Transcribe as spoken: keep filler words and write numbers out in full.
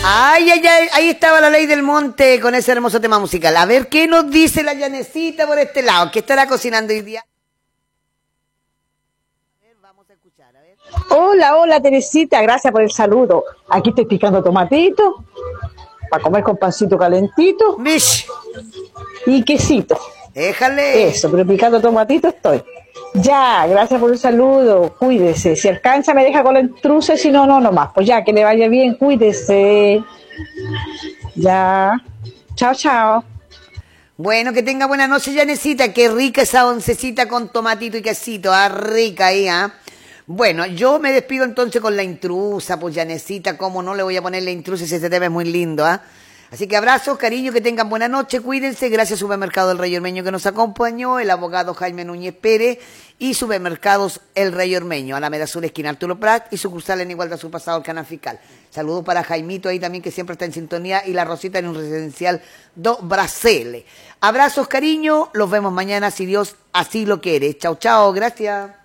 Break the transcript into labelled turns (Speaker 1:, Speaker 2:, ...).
Speaker 1: Ay, ay, ay, ahí estaba la ley del monte con ese hermoso tema musical. A ver, ¿qué nos dice la Yanecita por este lado? ¿Qué estará cocinando hoy día? A ver, vamos a escuchar, a ver.
Speaker 2: Hola, hola Teresita, gracias por el saludo. Aquí estoy picando tomatito para comer con pancito calentito
Speaker 1: Mish,
Speaker 2: y quesito.
Speaker 1: déjale.
Speaker 2: Eso, pero picando tomatito estoy. Ya, gracias por el saludo. Cuídese. Si alcanza me deja con la intrusa, si no, no, nomás. Pues ya, que le vaya bien, cuídese. Ya. Chao, chao.
Speaker 1: Bueno, que tenga buena noche, Yanecita. Qué rica esa oncecita con tomatito y quesito. Ah, rica ahí, ¿ah? Bueno, yo me despido entonces con la intrusa, pues Yanecita, cómo no le voy a poner la intrusa si ese tema es muy lindo, ¿ah? Así que abrazos, cariño, que tengan buena noche, cuídense. Gracias Supermercado El Rey Ormeño que nos acompañó, el abogado Jaime Núñez Pérez y Supermercados El Rey Ormeño, Alameda Sur, esquina Arturo Prat y sucursal en Igualdad Sur Pasado, el Canal Fiscal. Saludos para Jaimito ahí también que siempre está en sintonía y la Rosita en un residencial do Bracele. Abrazos, cariño, los vemos mañana si Dios así lo quiere. Chao, chao, gracias.